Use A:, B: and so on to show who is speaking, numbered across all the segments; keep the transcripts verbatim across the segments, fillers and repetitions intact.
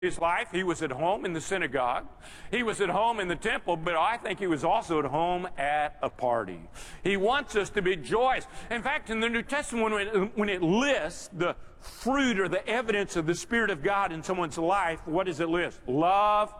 A: his life, he was at home in the synagogue. He was at home in the temple, but I think he was also at home at a party. He wants us to be joyous. In fact, in the New Testament, when it, when it lists the fruit or the evidence of the Spirit of God in someone's life, what does it list? Love,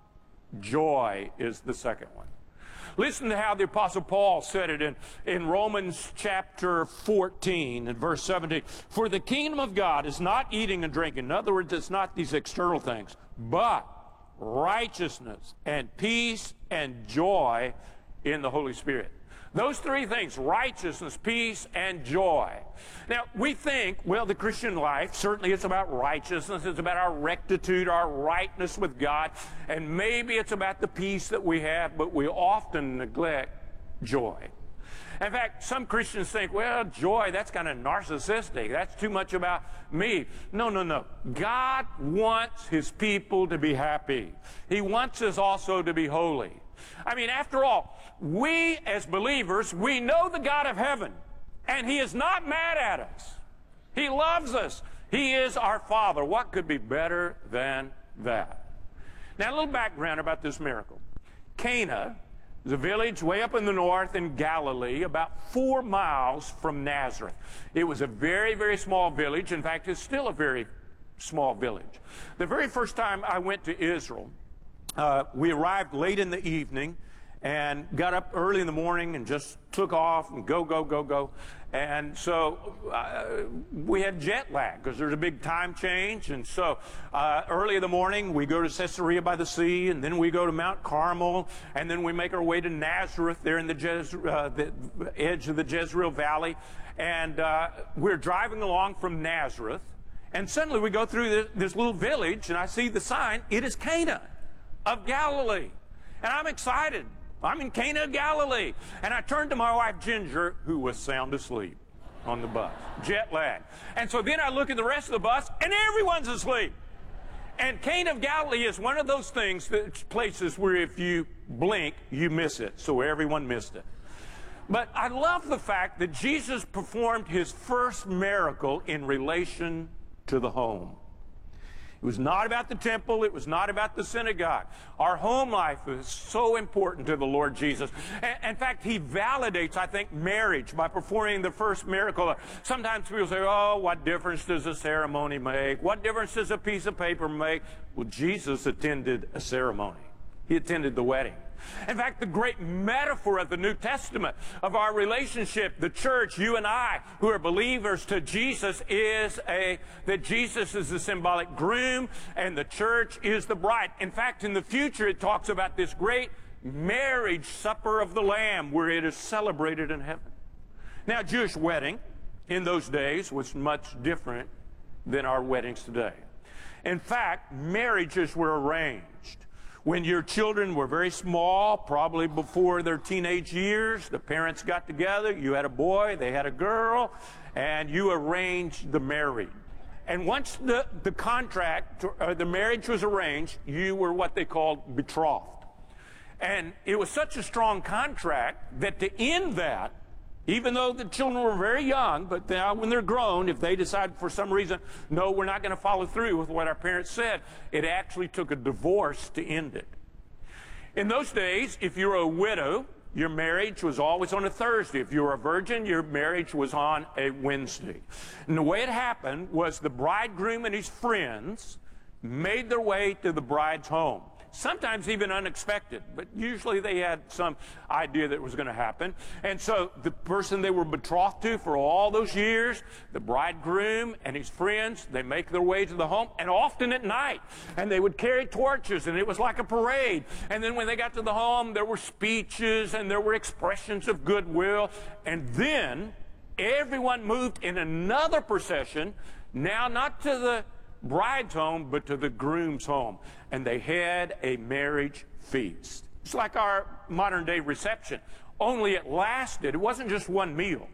A: joy is the second one. Listen to how the Apostle Paul said it in, in Romans chapter fourteen and verse seventeen. For the kingdom of God is not eating and drinking. In other words, it's not these external things, but righteousness and peace and joy in the Holy Spirit. Those three things, righteousness, peace, and joy. Now, we think, well, the Christian life, certainly it's about righteousness. It's about our rectitude, our rightness with God. And maybe it's about the peace that we have, but we often neglect joy. In fact, some Christians think, well, joy, that's kind of narcissistic. That's too much about me. No, no, no. God wants His people to be happy. He wants us also to be holy. I mean, after all, we as believers, we know the God of heaven, and He is not mad at us. He loves us. He is our Father. What could be better than that? Now, a little background about this miracle. Cana is a village way up in the north in Galilee, about four miles from Nazareth. It was a very, very small village. In fact, it's still a very small village. The very first time I went to Israel, Uh, we arrived late in the evening and got up early in the morning and just took off and go, go, go, go. And so uh, we had jet lag because there's a big time change. And so uh, early in the morning, we go to Caesarea by the sea, and then we go to Mount Carmel, and then we make our way to Nazareth there in the, Jez uh, the edge of the Jezreel Valley. And uh, we're driving along from Nazareth, and suddenly we go through this, this little village, and I see the sign, it is Cana of Galilee. And I'm excited. I'm in Cana of Galilee. And I turned to my wife, Ginger, who was sound asleep on the bus. Jet lag. And so then I look at the rest of the bus, and everyone's asleep. And Cana of Galilee is one of those things, that places where if you blink, you miss it. So everyone missed it. But I love the fact that Jesus performed His first miracle in relation to the home. It was not about the temple. It was not about the synagogue. Our home life is so important to the Lord Jesus. In fact, He validates, I think, marriage by performing the first miracle. Sometimes people say, oh, what difference does a ceremony make? What difference does a piece of paper make? Well, Jesus attended a ceremony. He attended the wedding. In fact, the great metaphor of the New Testament, of our relationship, the church, you and I, who are believers to Jesus, is a, that Jesus is the symbolic groom and the church is the bride. In fact, in the future, it talks about this great marriage supper of the Lamb where it is celebrated in heaven. Now, a Jewish wedding in those days was much different than our weddings today. In fact, marriages were arranged. When your children were very small, probably before their teenage years, the parents got together, you had a boy, they had a girl, and you arranged the marriage. And once the, the contract, or the marriage was arranged, you were what they called betrothed. And it was such a strong contract that to end that, even though the children were very young, but now when they're grown, if they decide for some reason, no, we're not going to follow through with what our parents said, it actually took a divorce to end it. In those days, if you were a widow, your marriage was always on a Thursday. If you were a virgin, your marriage was on a Wednesday. And the way it happened was the bridegroom and his friends made their way to the bride's home. Sometimes even unexpected, but usually they had some idea that it was going to happen. And so the person they were betrothed to for all those years, the bridegroom and his friends, they make their way to the home, and often at night. And they would carry torches, and it was like a parade. And then when they got to the home, there were speeches, and there were expressions of goodwill. And then everyone moved in another procession, now not to the bride's home, but to the groom's home. And they had a marriage feast. It's like our modern day reception, only it lasted, it wasn't just one meal.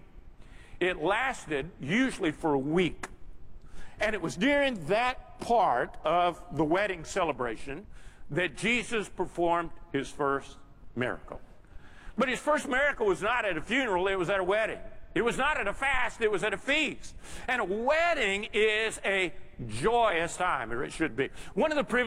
A: It lasted usually for a week. And it was during that part of the wedding celebration that Jesus performed His first miracle. But His first miracle was not at a funeral, it was at a wedding. It was not at a fast, it was at a feast. And a wedding is a joyous time, or it should be. One of the privileges